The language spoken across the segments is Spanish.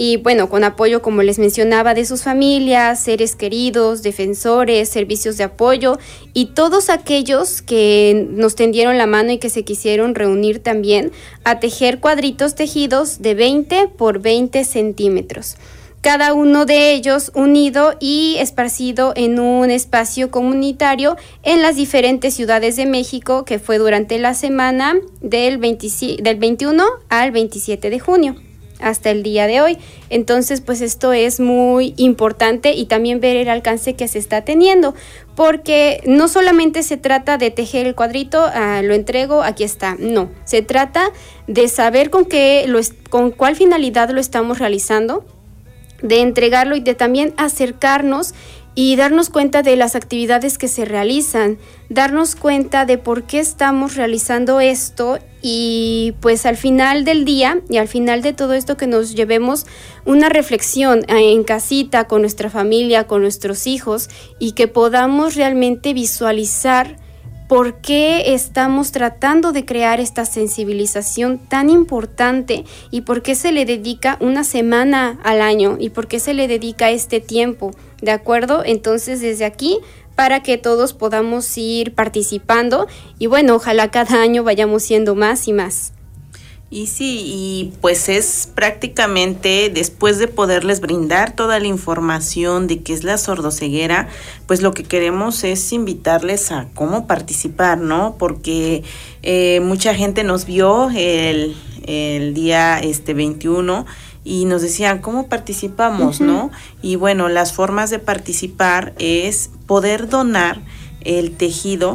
y bueno, con apoyo, como les mencionaba, de sus familias, seres queridos, defensores, servicios de apoyo y todos aquellos que nos tendieron la mano y que se quisieron reunir también a tejer cuadritos tejidos de 20 por 20 centímetros. Cada uno de ellos unido y esparcido en un espacio comunitario en las diferentes ciudades de México, que fue durante la semana del 21 al 27 de junio. Hasta el día de hoy. Entonces, pues esto es muy importante y también ver el alcance que se está teniendo, porque no solamente se trata de tejer el cuadrito, lo entrego, aquí está, no, se trata de saber con cuál finalidad lo estamos realizando, de entregarlo y de también acercarnos y darnos cuenta de las actividades que se realizan, darnos cuenta de por qué estamos realizando esto y pues al final del día y al final de todo esto que nos llevemos una reflexión en casita, con nuestra familia, con nuestros hijos y que podamos realmente visualizar por qué estamos tratando de crear esta sensibilización tan importante y por qué se le dedica una semana al año y por qué se le dedica este tiempo, ¿de acuerdo? Entonces, desde aquí, para que todos podamos ir participando y bueno, ojalá cada año vayamos siendo más y más. Y sí, y pues es prácticamente después de poderles brindar toda la información de qué es la sordoceguera, pues lo que queremos es invitarles a cómo participar, ¿no? Porque mucha gente nos vio el día 21 y nos decían, ¿cómo participamos, no? Y bueno, las formas de participar es poder donar el tejido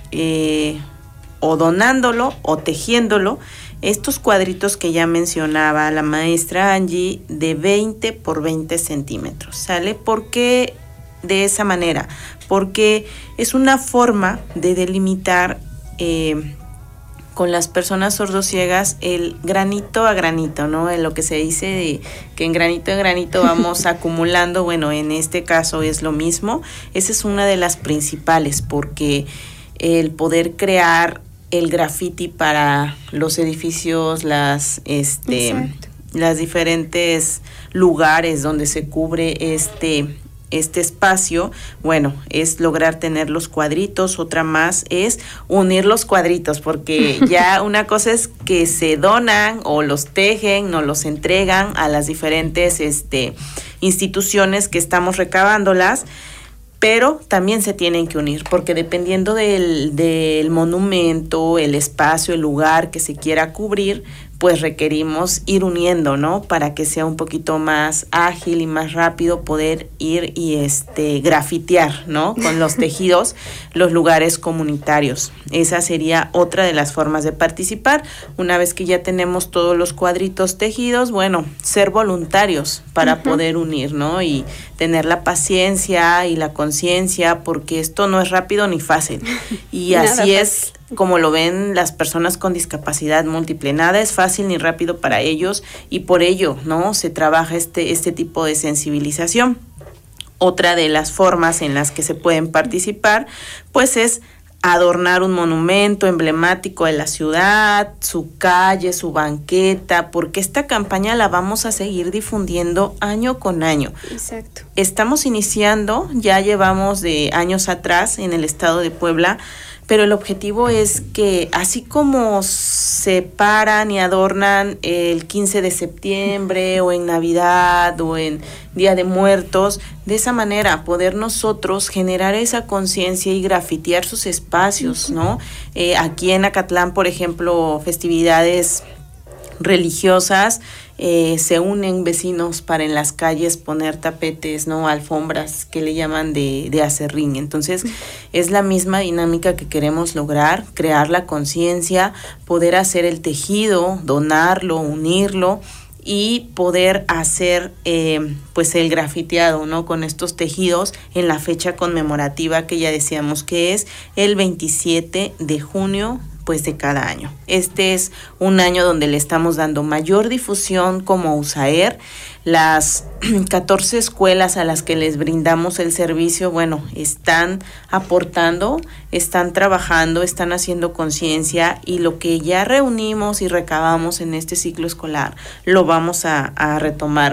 o donándolo o tejiéndolo, estos cuadritos que ya mencionaba la maestra Angie de 20 por 20 centímetros, ¿sale? ¿Por qué de esa manera? Porque es una forma de delimitar con las personas sordociegas el granito a granito, ¿no? En lo que se dice de que en granito vamos acumulando, bueno, en este caso es lo mismo. Esa es una de las principales, porque el poder crear el graffiti para los edificios, las diferentes lugares donde se cubre este espacio, bueno, es lograr tener los cuadritos. Otra más es unir los cuadritos, porque ya una cosa es que se donan o los tejen, nos los entregan a las diferentes instituciones que estamos recabándolas, pero también se tienen que unir, porque dependiendo del monumento, el espacio, el lugar que se quiera cubrir, pues requerimos ir uniendo, ¿no? Para que sea un poquito más ágil y más rápido poder ir y grafitear, ¿no? Con los tejidos, los lugares comunitarios. Esa sería otra de las formas de participar. Una vez que ya tenemos todos los cuadritos tejidos, bueno, ser voluntarios para poder unir, ¿no? Y tener la paciencia y la conciencia, porque esto no es rápido ni fácil. Y así es como lo ven las personas con discapacidad múltiple. Nada es fácil ni rápido para ellos y por ello, ¿no? Se trabaja este tipo de sensibilización. Otra de las formas en las que se pueden participar, pues es adornar un monumento emblemático de la ciudad, su calle, su banqueta, porque esta campaña la vamos a seguir difundiendo año con año. Exacto. Estamos iniciando, ya llevamos de años atrás en el estado de Puebla, pero el objetivo es que así como se paran y adornan el 15 de septiembre o en Navidad o en Día de Muertos, de esa manera poder nosotros generar esa conciencia y grafitear sus espacios, ¿no? Aquí en Acatlán, por ejemplo, festividades religiosas, se unen vecinos para en las calles poner tapetes, ¿no? Alfombras que le llaman de acerrín. Entonces es la misma dinámica que queremos lograr, crear la conciencia, poder hacer el tejido, donarlo, unirlo y poder hacer pues el grafiteado, ¿no? Con estos tejidos en la fecha conmemorativa que ya decíamos que es el 27 de junio pues de cada año. Este es un año donde le estamos dando mayor difusión como USAER. Las 14 escuelas a las que les brindamos el servicio, bueno, están aportando, están trabajando, están haciendo conciencia y lo que ya reunimos y recabamos en este ciclo escolar lo vamos a retomar.